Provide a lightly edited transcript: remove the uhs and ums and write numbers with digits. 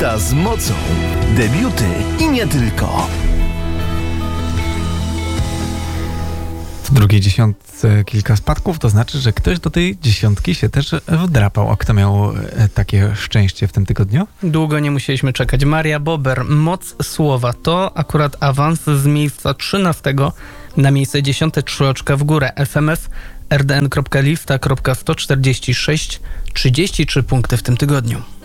Lista z mocą. Debiuty i nie tylko. W drugiej dziesiątce kilka spadków, to znaczy, że ktoś do tej dziesiątki się też wdrapał. A kto miał takie szczęście w tym tygodniu? Długo nie musieliśmy czekać. Maria Bober, Moc Słowa. To akurat awans z miejsca 13 na miejsce 10, 3 oczka w górę. FMF rdn.lista.146, 33 punkty w tym tygodniu.